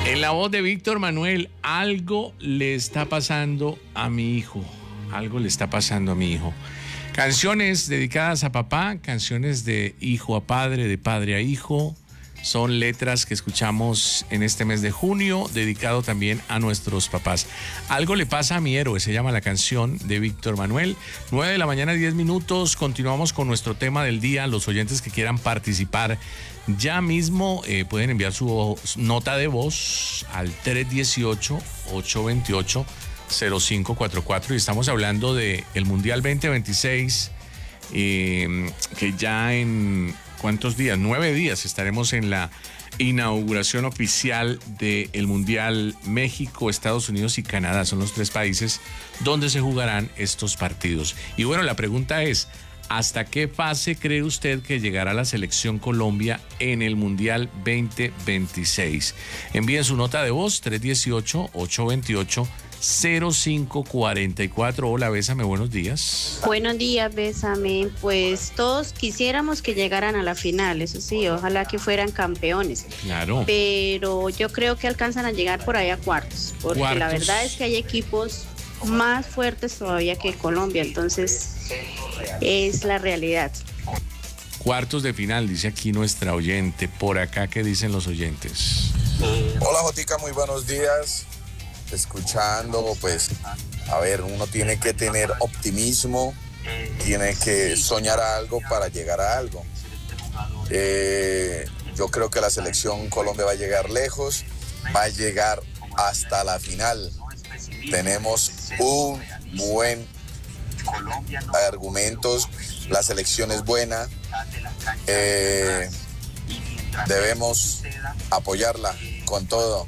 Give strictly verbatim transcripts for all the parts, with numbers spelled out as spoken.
En la voz de Víctor Manuel, algo le está pasando a mi hijo. Algo le está pasando a mi hijo. Canciones dedicadas a papá, canciones de hijo a padre, de padre a hijo. Son letras que escuchamos en este mes de junio, dedicado también a nuestros papás. Algo le pasa a mi héroe, se llama la canción de Víctor Manuel. nueve de la mañana, diez minutos. Continuamos con nuestro tema del día. Los oyentes que quieran participar ya mismo eh, pueden enviar su voz, nota de voz al tres uno ocho, ocho dos ocho, cero cinco cuatro cuatro. Y estamos hablando del Mundial veinte veintiséis, eh, que ya en... ¿Cuántos días? Nueve días estaremos en la inauguración oficial del Mundial. México, Estados Unidos y Canadá son los tres países donde se jugarán estos partidos. Y bueno, la pregunta es, ¿hasta qué fase cree usted que llegará la selección Colombia en el Mundial veinte veintiséis? Envíen su nota de voz, tres uno ocho, ocho dos ocho, cero cinco cuatro cuatro. Hola, Bésame, buenos días. Buenos días, Bésame. Pues todos quisiéramos que llegaran a la final, eso sí, ojalá que fueran campeones. Claro. Pero yo creo que alcanzan a llegar por ahí a cuartos, porque ¿Cuartos? La verdad es que hay equipos más fuertes todavía que Colombia, entonces es la realidad. Cuartos de final, dice aquí nuestra oyente. Por acá, ¿qué dicen los oyentes? Hola, Jotica, muy buenos días. Escuchando, pues, a ver, uno tiene que tener optimismo, tiene que soñar algo para llegar a algo. Eh, yo creo que la selección Colombia va a llegar lejos, va a llegar hasta la final. Tenemos un buen argumentos, la selección es buena, eh, debemos apoyarla con todo.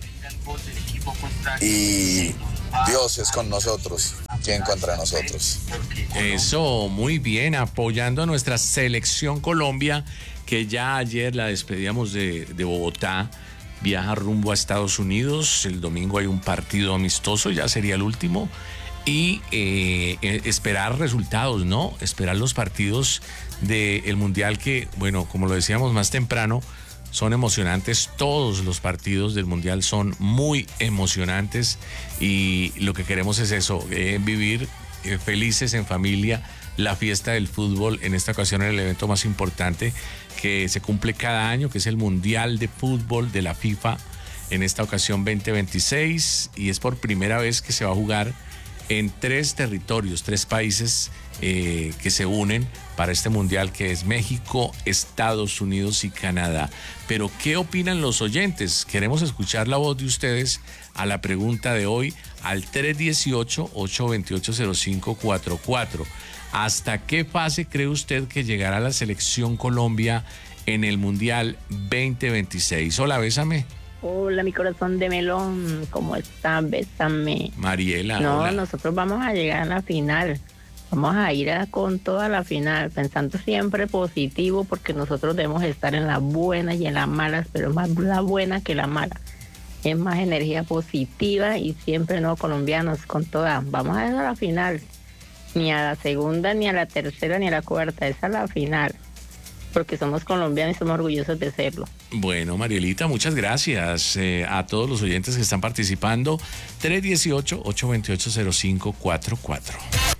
Y Dios es con nosotros, ¿quién contra nosotros? Eso, muy bien, apoyando a nuestra selección Colombia, que ya ayer la despedíamos de, de Bogotá, viaja rumbo a Estados Unidos. El domingo hay un partido amistoso, ya sería el último, y eh, esperar resultados, ¿no? Esperar los partidos del Mundial que, bueno, como lo decíamos más temprano, son emocionantes. Todos los partidos del Mundial son muy emocionantes y lo que queremos es eso, eh, vivir eh, felices en familia la fiesta del fútbol, en esta ocasión el evento más importante que se cumple cada año, que es el Mundial de Fútbol de la FIFA, en esta ocasión veinte veintiséis, y es por primera vez que se va a jugar en tres territorios, tres países eh, que se unen para este mundial, que es México, Estados Unidos y Canadá. Pero ¿qué opinan los oyentes? Queremos escuchar la voz de ustedes a la pregunta de hoy al tres uno ocho, ocho dos ocho, cero cinco cuatro cuatro. ¿Hasta qué fase cree usted que llegará la selección Colombia en el Mundial veinte veintiséis? Hola, Bésame. Hola, mi corazón de melón, ¿cómo estás? Bésame. Mariela, No, hola. Nosotros vamos a llegar a la final. Vamos a ir a, con toda la final, pensando siempre positivo, porque nosotros debemos estar en las buenas y en las malas, pero más la buena que la mala. Es más energía positiva y siempre no colombianos con toda. Vamos a ir a la final. Ni a la segunda, ni a la tercera, ni a la cuarta. Esa es la final. Porque somos colombianos y somos orgullosos de serlo. Bueno, Marielita, muchas gracias eh, a todos los oyentes que están participando. tres uno ocho, ocho dos ocho, cero cinco cuatro cuatro.